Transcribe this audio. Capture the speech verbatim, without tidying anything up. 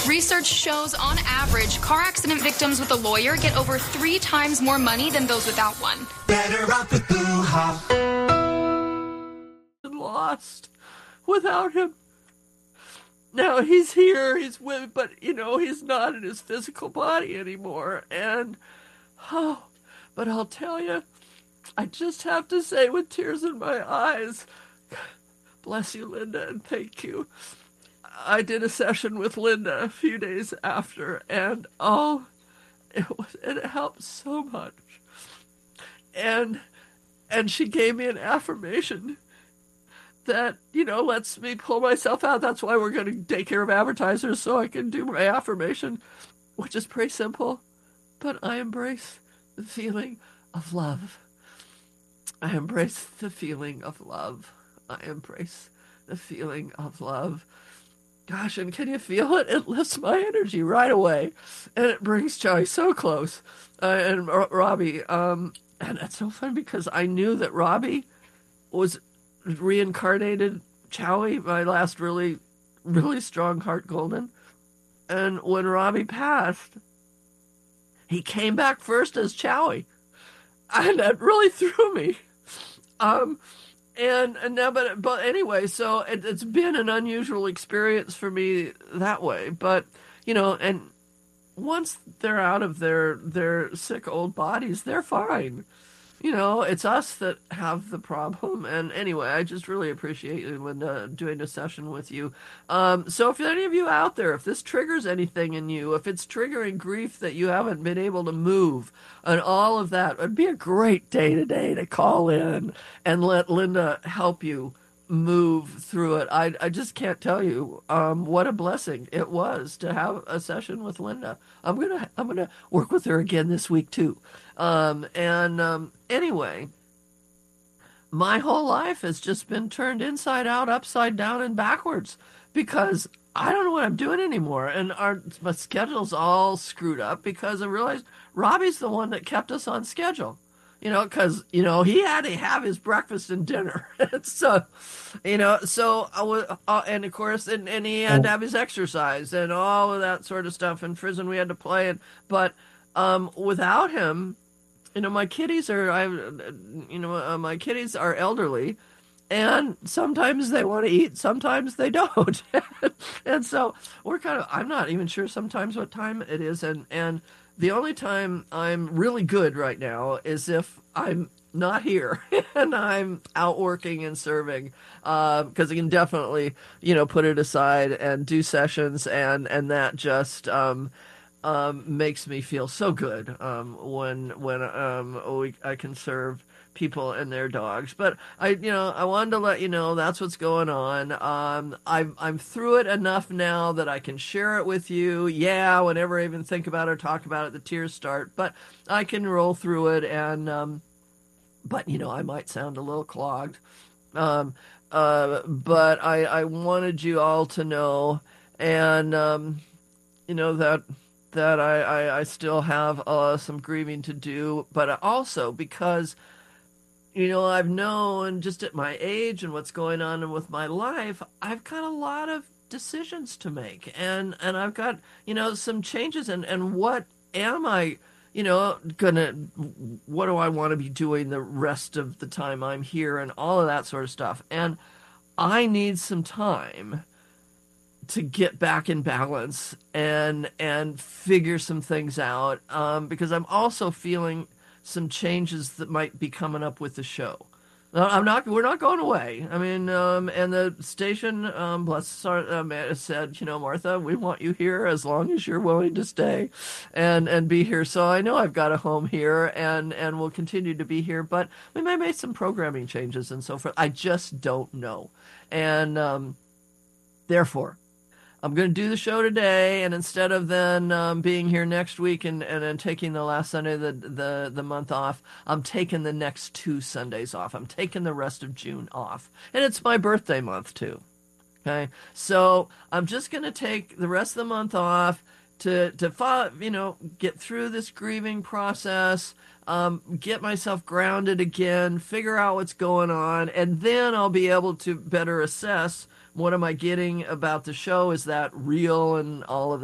Research shows, on average, car accident victims with a lawyer get over three times more money than those without one. Better off with Boo Hop. Lost without him. Now he's here, he's with, but you know, he's not in his physical body anymore. And, oh, but I'll tell you, I just have to say with tears in my eyes, bless you, Linda, and thank you. I did a session with Linda a few days after, and oh, it was, it helped so much. And, and she gave me an affirmation that, you know, lets me pull myself out. That's why we're going to take care of advertisers, so I can do my affirmation, which is pretty simple. But I embrace the feeling of love. I embrace the feeling of love. I embrace the feeling of love. Gosh, and can you feel it? It lifts my energy right away. And it brings Joey so close. Uh, and R- Robbie, um, and it's so fun because I knew that Robbie was reincarnated Chowie, my last really, really strong heart golden. And when Robbie passed, he came back first as Chowie. And that really threw me. Um, and, and now, but, but anyway, so it, it's been an unusual experience for me that way. But, you know, and once they're out of their, their sick old bodies, they're fine. You know, it's us that have the problem. And anyway, I just really appreciate you when uh, doing a session with you. Um, so if any of you out there, if this triggers anything in you, if it's triggering grief that you haven't been able to move and all of that, it'd be a great day today to call in and let Linda help you move through it. I, I just can't tell you um, what a blessing it was to have a session with Linda. I'm gonna I'm gonna work with her again this week too. Um, and um, anyway, my whole life has just been turned inside out, upside down, and backwards because I don't know what I'm doing anymore, and our my schedule's all screwed up because I realized Robbie's the one that kept us on schedule. You know, because, you know, he had to have his breakfast and dinner. so, you know, so, I was, uh, and of course, and, and he had to have his exercise and all of that sort of stuff. In prison, we had to play it. But um, without him, you know, my kiddies are, I, you know, uh, my kiddies are elderly. And sometimes they want to eat, sometimes they don't. And so we're kind of, I'm not even sure sometimes what time it is. And, and, the only time I'm really good right now is if I'm not here and I'm out working and serving, uh, because I can definitely, you know, put it aside and do sessions, and, and that just um, um, makes me feel so good um, when when um, we, I can serve people and their dogs. But I, you know, I wanted to let you know that's what's going on. Um, I'm, I'm through it enough now that I can share it with you. Yeah, whenever I even think about it or talk about it, the tears start, but I can roll through it. And, um, but you know, I might sound a little clogged. Um, uh, but I, I wanted you all to know, and, um, you know, that, that I, I, I still have, uh, some grieving to do, but also because, you know, I've known just at my age and what's going on with my life, I've got a lot of decisions to make. And, and I've got, you know, some changes. And, and what am I, you know, going to, what do I want to be doing the rest of the time I'm here and all of that sort of stuff. And I need some time to get back in balance and, and figure some things out. Um, because I'm also feeling some changes that might be coming up with the show. Uh, I'm not. We're not going away. I mean, um, and the station, um, bless our, uh, said, you know, Martha, we want you here as long as you're willing to stay, and and be here. So I know I've got a home here, and and will continue to be here. But we may make some programming changes and so forth. I just don't know, and um, therefore, I'm going to do the show today, and instead of then um, being here next week and, and then taking the last Sunday of the, the, the month off, I'm taking the next two Sundays off. I'm taking the rest of June off. And it's my birthday month, too. Okay? So I'm just going to take the rest of the month off to, to follow, you know, get through this grieving process, um, get myself grounded again, figure out what's going on, and then I'll be able to better assess what am I getting about the show? Is that real and all of that?